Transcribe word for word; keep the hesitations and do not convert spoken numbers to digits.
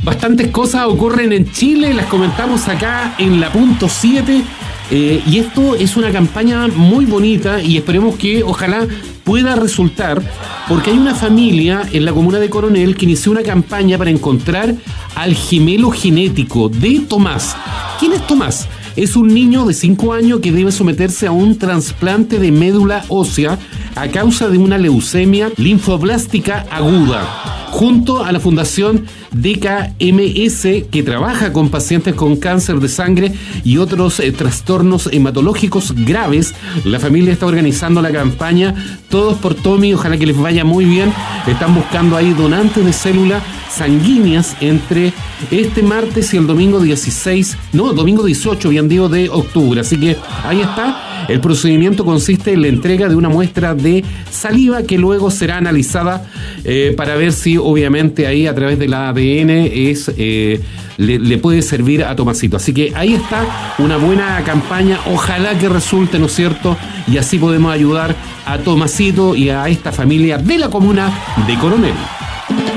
bastantes cosas ocurren en Chile, las comentamos acá en la punto siete. Eh, y esto es una campaña muy bonita y esperemos que ojalá pueda resultar, porque hay una familia en la comuna de Coronel que inició una campaña para encontrar al gemelo genético de Tomás. ¿Quién es Tomás? Es un niño de cinco años que debe someterse a un trasplante de médula ósea a causa de una leucemia linfoblástica aguda, junto a la Fundación D K M S, que trabaja con pacientes con cáncer de sangre y otros eh, trastornos hematológicos graves. La familia está organizando la campaña Todos por Tommy, ojalá que les vaya muy bien. Están buscando ahí donantes de células sanguíneas entre este martes y el domingo dieciséis, no, domingo dieciocho, bien digo, de octubre. Así que ahí está. El procedimiento consiste en la entrega de una muestra de saliva que luego será analizada eh, para ver si obviamente ahí a través del A D N es, eh, le, le puede servir a Tomasito. Así que ahí está una buena campaña, ojalá que resulte, ¿no es cierto? Y así podemos ayudar a Tomasito y a esta familia de la comuna de Coronel.